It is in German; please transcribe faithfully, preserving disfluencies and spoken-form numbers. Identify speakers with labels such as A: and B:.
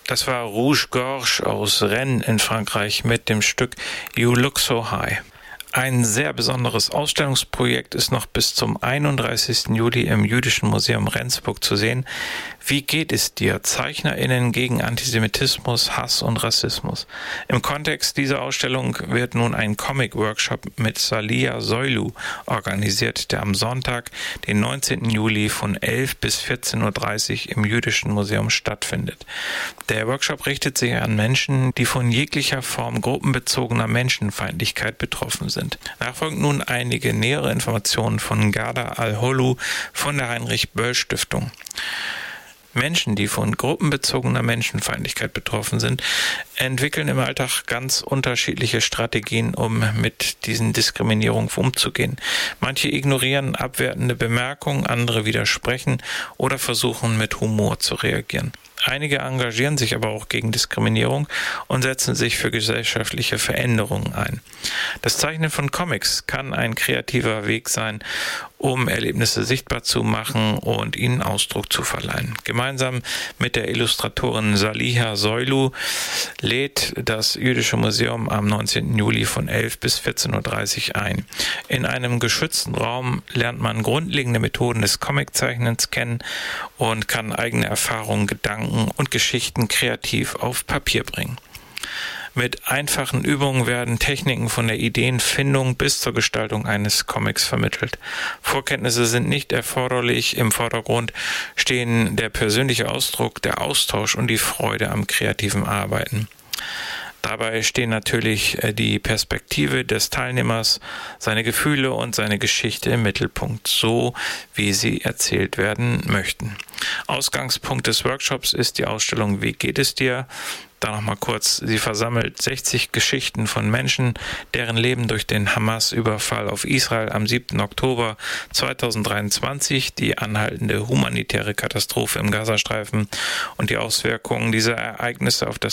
A: Das war Rouge Gorge aus Rennes in Frankreich mit dem Stück You Look So High. Ein sehr besonderes Ausstellungsprojekt ist noch bis zum einunddreißigsten Juli im Jüdischen Museum Rendsburg zu sehen. Wie geht es dir? ZeichnerInnen gegen Antisemitismus, Hass und Rassismus. Im Kontext dieser Ausstellung wird nun ein Comic-Workshop mit Saliha Soylu organisiert, der am Sonntag, den neunzehnten Juli von elf bis vierzehn Uhr dreißig im Jüdischen Museum stattfindet. Der Workshop richtet sich an Menschen, die von jeglicher Form gruppenbezogener Menschenfeindlichkeit betroffen sind. Nachfolgen nun einige nähere Informationen von Garda Al-Holu von der Heinrich-Böll-Stiftung. Menschen, die von gruppenbezogener Menschenfeindlichkeit betroffen sind, entwickeln im Alltag ganz unterschiedliche Strategien, um mit diesen Diskriminierungen umzugehen. Manche ignorieren abwertende Bemerkungen, andere widersprechen oder versuchen mit Humor zu reagieren. Einige engagieren sich aber auch gegen Diskriminierung und setzen sich für gesellschaftliche Veränderungen ein. Das Zeichnen von Comics kann ein kreativer Weg sein, um Erlebnisse sichtbar zu machen und ihnen Ausdruck zu verleihen. Gemeinsam mit der Illustratorin Saliha Soylu lädt das Jüdische Museum am neunzehnten Juli von elf bis vierzehn Uhr dreißig ein. In einem geschützten Raum lernt man grundlegende Methoden des Comiczeichnens kennen und kann eigene Erfahrungen, Gedanken und Geschichten kreativ auf Papier bringen. Mit einfachen Übungen werden Techniken von der Ideenfindung bis zur Gestaltung eines Comics vermittelt. Vorkenntnisse sind nicht erforderlich. Im Vordergrund stehen der persönliche Ausdruck, der Austausch und die Freude am kreativen Arbeiten. Dabei stehen natürlich die Perspektive des Teilnehmers, seine Gefühle und seine Geschichte im Mittelpunkt, so wie sie erzählt werden möchten. Ausgangspunkt des Workshops ist die Ausstellung Wie geht es dir? Da nochmal kurz, sie versammelt sechzig Geschichten von Menschen, deren Leben durch den Hamas-Überfall auf Israel am siebten Oktober zweitausenddreiundzwanzig, die anhaltende humanitäre Katastrophe im Gazastreifen und die Auswirkungen dieser Ereignisse auf das